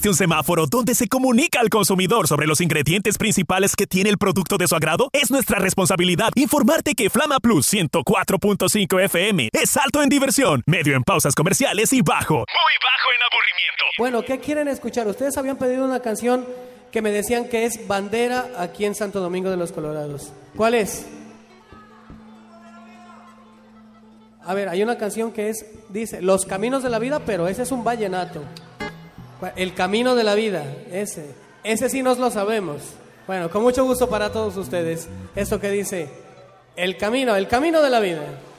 Un semáforo donde se comunica al consumidor sobre los ingredientes principales que tiene el producto de su agrado. Es nuestra responsabilidad informarte que Flama Plus 104.5 FM es alto en diversión, medio en pausas comerciales y bajo, muy bajo en aburrimiento. Bueno, ¿qué quieren escuchar? Ustedes habían pedido una canción que me decían que es bandera aquí en Santo Domingo de los Colorados. ¿Cuál es? A ver, hay una canción que dice Los Caminos de la Vida, pero ese es un vallenato. El Camino de la Vida, ese sí nos lo sabemos. Bueno, con mucho gusto para todos ustedes. Esto que dice, el camino de la vida.